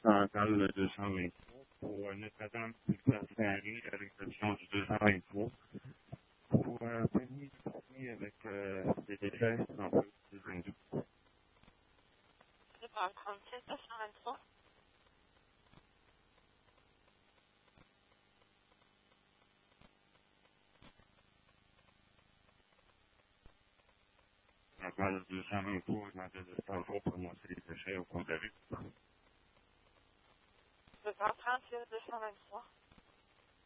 dans le 223 pour Notre-Dame du Saint-Henri à l'exception du 223 pour venir avec des déchets en plus des hindous. C'est par 37 223. Dans le 223, dans le désespoir pour montrer les déchets au coin de la rue. C'est par 37 223.